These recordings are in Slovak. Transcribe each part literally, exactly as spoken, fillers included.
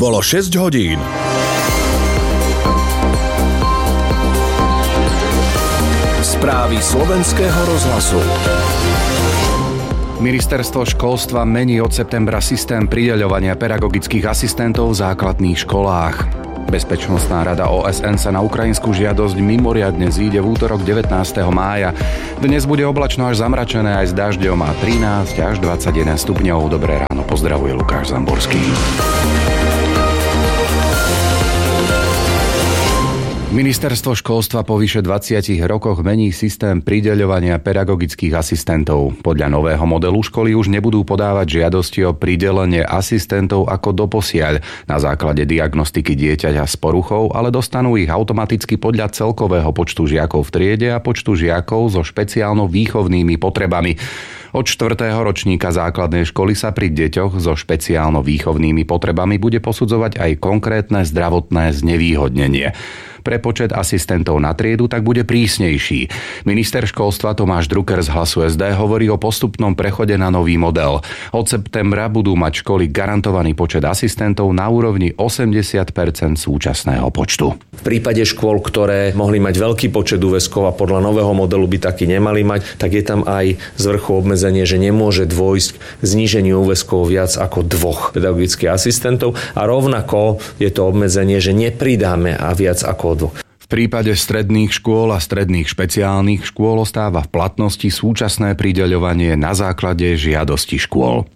bolo šesť hodín. Správy slovenského rozhlasu. Ministerstvo školstva mení od septembra systém prideľovania pedagogických asistentov v základných školách. Bezpečnostná rada ó es en sa na ukrajinskú žiadosť mimoriadne zíde v útorok devätnásteho mája. Dnes bude oblačno až zamračené aj s dažďom a trinásť až dvadsaťjeden stupňov. Dobré ráno, pozdravuje Lukáš Zamborský. Ministerstvo školstva po vyše dvadsiatich rokoch mení systém prideľovania pedagogických asistentov. Podľa nového modelu školy už nebudú podávať žiadosti o pridelenie asistentov ako doposiaľ na základe diagnostiky dieťaťa s poruchou, ale dostanú ich automaticky podľa celkového počtu žiakov v triede a počtu žiakov so špeciálno výchovnými potrebami. Od štvrtého ročníka základnej školy sa pri deťoch so špeciálno výchovnými potrebami bude posudzovať aj konkrétne zdravotné znevýhodnenie. Pre počet asistentov na triedu tak bude prísnejší. Minister školstva Tomáš Drucker z Hlasu es dé hovorí o postupnom prechode na nový model. Od septembra budú mať školy garantovaný počet asistentov na úrovni osemdesiat percent súčasného počtu. V prípade škôl, ktoré mohli mať veľký počet úväzkov a podľa nového modelu by taký nemali mať, tak je tam aj z vrchu obmedzenie, že nemôže dôjsť k zníženiu úväzkov viac ako dvoch pedagogických asistentov a rovnako je to obmedzenie, že nepridáme a viac ako v prípade stredných škôl a stredných špeciálnych škôl ostáva v platnosti súčasné prideľovanie na základe žiadosti škôl.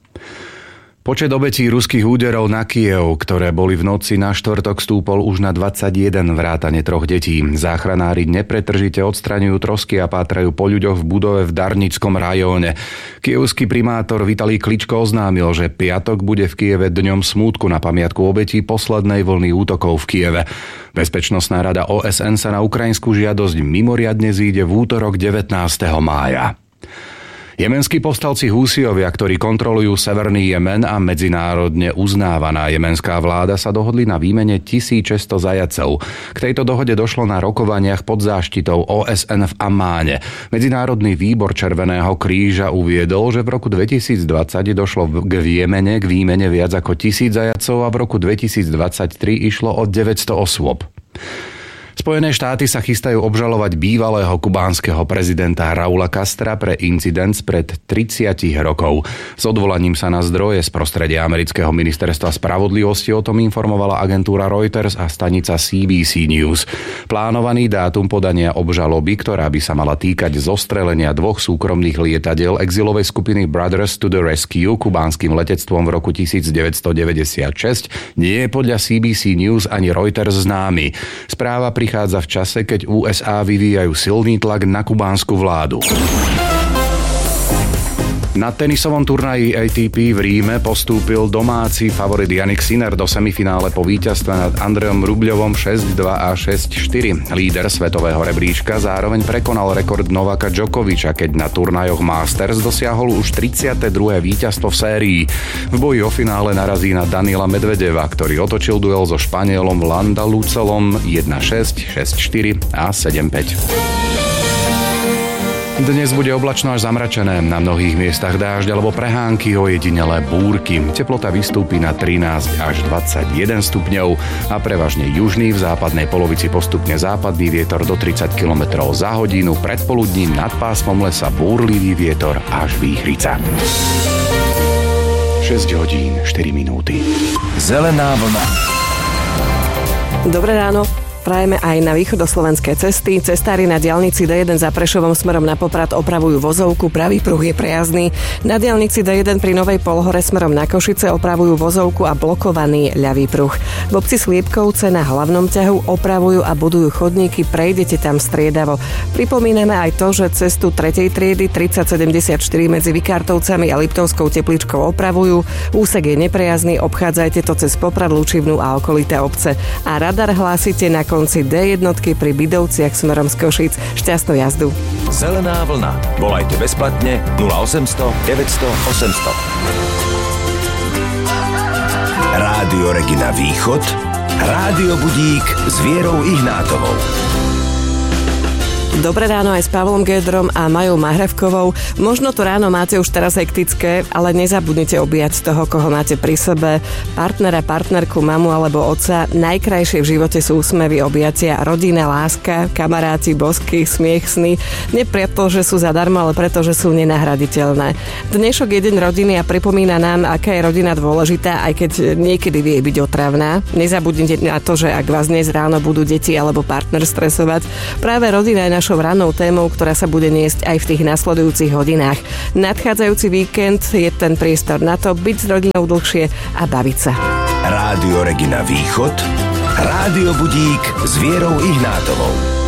Počet obetí ruských úderov na Kyjev, ktoré boli v noci na štvrtok, stúpol už na dvadsaťjeden vrátane troch detí. Záchranári nepretržite odstraňujú trosky a pátrajú po ľuďoch v budove v Darnickom rajóne. Kyjevský primátor Vitalij Kličko oznámil, že piatok bude v Kyjeve dňom smútku na pamiatku obetí poslednej vlny útokov v Kyjeve. Bezpečnostná rada ó es en sa na ukrajinskú žiadosť mimoriadne zíde v útorok devätnásteho mája. Jemenskí povstalci Húsiovia, ktorí kontrolujú severný Jemen a medzinárodne uznávaná jemenská vláda sa dohodli na výmene tisícšesťsto zajatcov. K tejto dohode došlo na rokovaniach pod záštitou ó es en v Ammáne. Medzinárodný výbor Červeného kríža uviedol, že v roku dvetisícdvadsať došlo k Jemene k výmene viac ako tisíc zajatcov a v roku dvetisícdvadsaťtri išlo o deväťsto osôb. Spojené štáty sa chystajú obžalovať bývalého kubánskeho prezidenta Raula Castra pre incident spred tridsať rokov. S odvolaním sa na zdroje z prostredia amerického ministerstva spravodlivosti o tom informovala agentúra Reuters a stanica C B C News. Plánovaný dátum podania obžaloby, ktorá by sa mala týkať zostrelenia dvoch súkromných lietadiel exilovej skupiny Brothers to the Rescue kubánskym letectvom v roku devätnásťstodeväťdesiatšesť, nie je podľa C B C News ani Reuters známy. Správa pri prichádza v čase, keď ú es á vyvíjajú silný tlak na kubánsku vládu. Na tenisovom turnaji á té pé v Ríme postúpil domáci favorit Jannik Sinner do semifinále po víťazstve nad Andrejom Rubľovom šesť dva a šesť štyri. Líder svetového rebríčka zároveň prekonal rekord Novaka Djokoviča, keď na turnajoch Masters dosiahol už tridsiate druhé víťazstvo v sérii. V boji o finále narazí na Daniela Medvedeva, ktorý otočil duel so Španielom Landalucelom jeden šesť, šesť štyri a sedem päť. Dnes bude oblačno až zamračené, na mnohých miestach dážď alebo prehánky, ojedinelé búrky. Teplota vystúpi na trinásť až dvadsaťjeden stupňov a prevažne južný, v západnej polovici postupne západný vietor do tridsať kilometrov za hodinu, predpoludním nad pásmom lesa búrlivý vietor až výchrica. šesť hodín štyri minúty. Zelená vlna. Dobré ráno. Prajeme aj na východoslovenské cesty. Cestári na diaľnici dé jeden za Prešovom smerom na Poprad opravujú vozovku, pravý pruh je prejazdný. Na diaľnici dé jeden pri Novej Polhore smerom na Košice opravujú vozovku a blokovaný ľavý pruh. V obci Sliepkovce na hlavnom ťahu opravujú a budujú chodníky, prejdete tam striedavo. Pripomíname aj to, že cestu tretej triedy tridsať sedemdesiatštyri medzi Vikartovcami a Liptovskou Tepličkou opravujú. Úsek je neprejazdný, obchádzajte to cez Poprad, Lučivnu a okolité obce. A radar hlásite na konci dé jednotky pri Bidovciach smerom z Košíc. Šťastnú jazdu. Zelená vlna. Volajte bezplatne nula osemsto deväťsto osemsto. Rádio Regina Východ. Rádio Budík s Vierou Ihnátovou. Dobré ráno aj s Pavlom Gédrom a Majou Mahrevkovou. Možno to ráno máte už teraz hektické, ale nezabudnite objať toho, koho máte pri sebe. Partnera, partnerku, mamu alebo otca. Najkrajšie v živote sú úsmevy, objatia, rodina, láska, kamaráti, bosky, smiech, sny. Nie preto, že sú zadarmo, ale preto, že sú nenahraditeľné. Dnešok je deň rodiny a pripomína nám, aká je rodina dôležitá, aj keď niekedy vie byť otravná. Nezabudnite na to, že ak vás dnes ráno budú deti alebo partner stresovať, práve rodina je našou rannou témou, ktorá sa bude niesť aj v tých nasledujúcich hodinách. Nadchádzajúci víkend je ten priestor na to byť s rodinou dlhšie a baviť sa. Rádio Regina Východ, Rádio Budík s Vierou Ihnátovou.